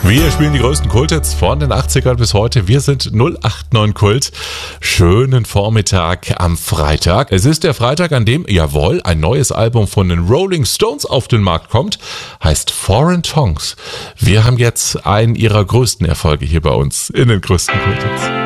Wir spielen die größten Kulthits von den 80ern bis heute. Wir sind 089 Kult. Schönen Vormittag am Freitag. Es ist der Freitag, an dem, jawohl, ein neues Album von den Rolling Stones auf den Markt kommt. Heißt Foreign Tongues. Wir haben jetzt einen ihrer größten Erfolge hier bei uns in den größten Kulthits.